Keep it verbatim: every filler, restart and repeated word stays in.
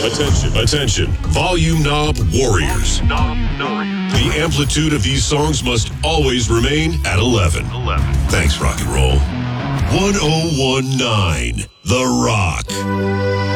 Attention, attention, volume knob warriors. The amplitude of these songs must always remain at eleven. Thanks, rock and roll. ten nineteen The Rock.